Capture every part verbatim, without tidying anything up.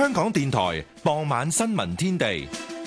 香港電台傍晚新聞天地。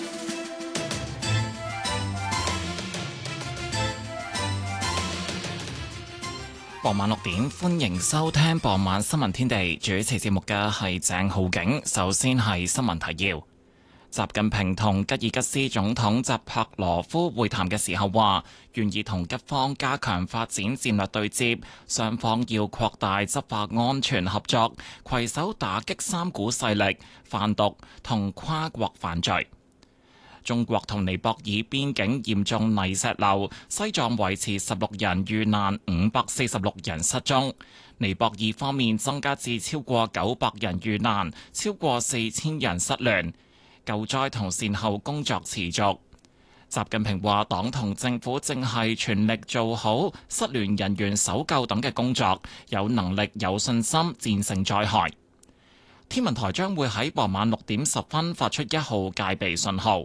傍晚六點，歡迎收聽傍晚新聞天地。主持節目嘅係鄭浩景。首先係新聞提要。習近平同吉爾吉斯總統扎帕羅夫會談嘅時候話，願意同吉方加強發展戰略對接，雙方要擴大執法安全合作，攜手打擊三股勢力、販毒同跨國犯罪。中國同尼泊爾邊境嚴重泥石流，西藏維持十六人遇難，五百四十六人失蹤。尼泊爾方面增加至超過九百人遇難，超過四千人失聯。救災同善後工作持續。習近平話，黨同政府正係全力做好失聯人員搜救等嘅工作，有能力有信心戰勝災害。天文台將會喺傍晚六點十分發出一號戒備信號。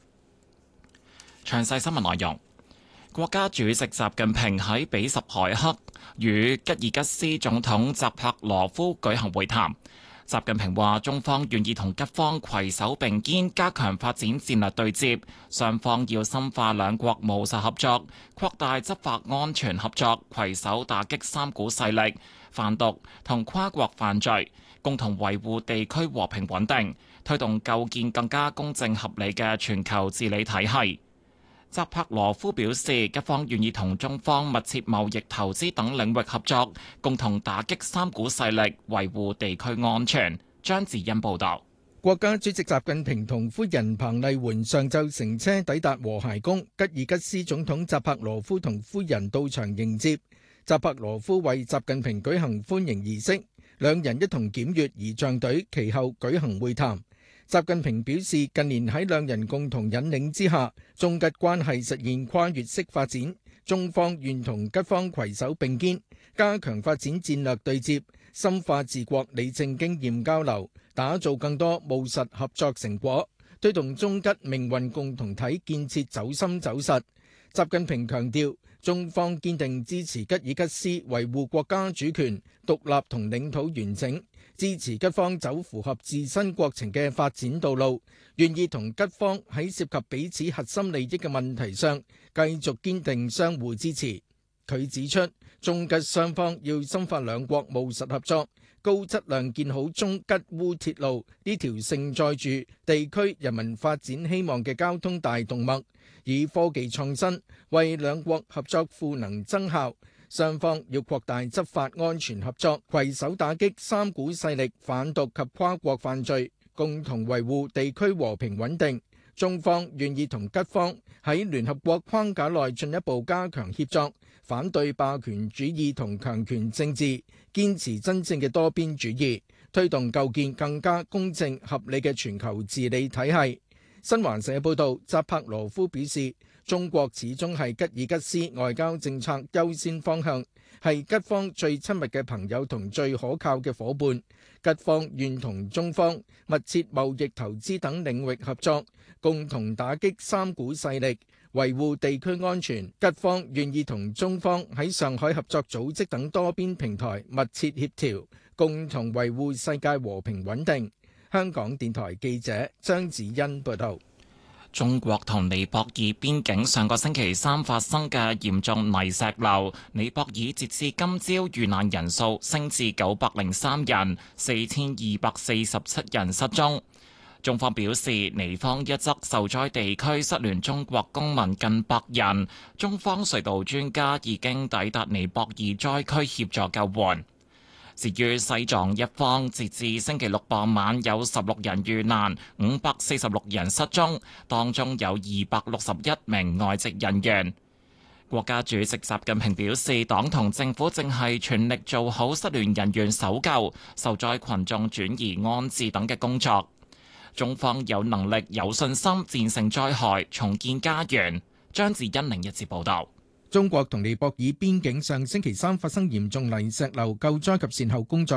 詳細新聞內容，國家主席習近平喺比什凱克與吉爾吉斯總統扎帕羅夫舉行會談。習近平話，中方願意同吉方攜手並肩，加強發展戰略對接，雙方要深化兩國務實合作，擴大執法安全合作，攜手打擊三股勢力、販毒同跨國犯罪，共同維護地區和平穩定，推動構建更加公正合理嘅全球治理體系。扎帕羅夫表示，吉方願意同中方密切貿易、投資等領域合作，共同打擊三股勢力，維護地區安全。張智欣報道。 國家主席習近平同夫人彭麗媛上晝乘車抵達和諧宮，吉爾吉斯總統扎帕羅夫同夫人到場迎接。扎帕羅夫為習近平舉行歡迎儀式，兩人一同檢閱儀仗隊，其後舉行會談。習近平表示，近年喺兩人共同引領之下，中吉關係實現跨越式發展。中方願同吉方攜手並肩，加強發展戰略對接，深化治國理政經驗交流，打造更多務實合作成果，推動中吉命運共同體建設走深走實。習近平強調，中方堅定支持吉爾吉斯維護國家主權、獨立同領土完整，支持吉方走符合自身國情嘅發展道路，願意同吉方喺涉及彼此核心利益嘅問題上繼續堅定相互支持。佢指出，中吉雙方要深化兩國務實合作，高質量建好中吉烏鐵路呢條盛載住地區人民發展希望嘅交通大動脈，以科技創新為兩國合作賦能增效。雙方要擴大執法安全合作，攜手打擊三股勢力、販毒及跨國犯罪，共同維護地區和平穩定。中方願意同吉方喺聯合國框架內進一步加強協作，反對霸權主義同強權政治，堅持真正嘅多邊主義，推動構建更加公正合理嘅全球治理體系。新華社報道，扎帕羅夫表示，中國始終係吉爾吉斯外交政策優先方向，係吉方最親密嘅朋友同最可靠嘅夥伴。吉方願同中方密切貿易、投資等領域合作，共同打擊三股勢力，維護地區安全。吉方願意同中方喺上海合作組織等多邊平台密切協調，共同維護世界和平穩定。香港電台記者張子欣報道。 中國同尼泊爾邊境上個星期三發生嘅嚴重泥石流，尼泊爾截至今朝遇難人數升至九百零三人，四千二百四十七人失蹤。中方表示，尼方一側受災地區失聯中國公民近百人，中方隧道專家已經抵達尼泊爾災區協助救援。至於西藏一方，截至星期六傍晚有十六人遇難，五百四十六人失蹤，當中有二百六十一名外籍人員。國家主席習近平表示，黨同政府正係全力做好失聯人員搜救、受災群眾轉移安置等嘅工作。中方有能力、有信心戰勝災害，重建家園。張智欣另一節報道。 中國同尼泊爾邊境上星期三發生嚴重泥石流，救災及善後工作